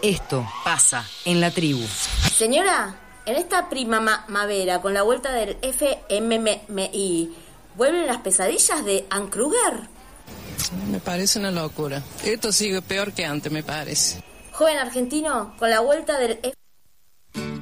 Esto pasa en la tribu. Señora, en esta primavera, con la vuelta del FMI, ¿vuelven las pesadillas de Ann Kruger? Me parece una locura. Esto sigue peor que antes, me parece. Joven argentino, con la vuelta del